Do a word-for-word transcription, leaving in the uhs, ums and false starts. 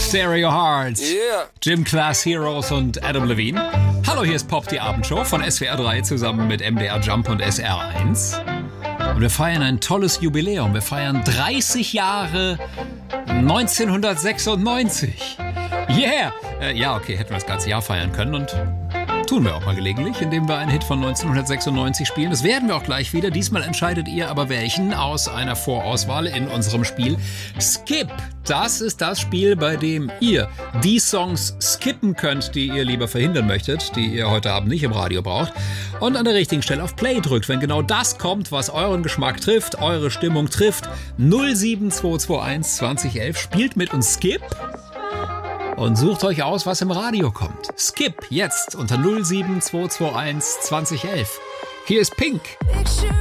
Stereo Hearts, Yeah. Gym Class Heroes und Adam Levine. Hallo, hier ist Pop, die Abendshow von S W R drei zusammen mit M D R Jump und S R eins. Und wir feiern ein tolles Jubiläum. Wir feiern dreißig Jahre neunzehnhundertsechsundneunzig. Yeah! Äh, ja, okay, hätten wir das ganze Jahr feiern können und tun wir auch mal gelegentlich, indem wir einen Hit von neunzehnhundertsechsundneunzig spielen. Das werden wir auch gleich wieder. Diesmal entscheidet ihr aber welchen aus einer Vorauswahl in unserem Spiel Skip. Das ist das Spiel, bei dem ihr die Songs skippen könnt, die ihr lieber verhindern möchtet, die ihr heute Abend nicht im Radio braucht, und an der richtigen Stelle auf Play drückt, wenn genau das kommt, was euren Geschmack trifft, eure Stimmung trifft. null sieben zwei zwei eins zwanzig elf spielt mit uns Skip und sucht euch aus, was im Radio kommt. Skip jetzt unter null sieben zwei zwei eins zwanzig elf. Hier ist Pink.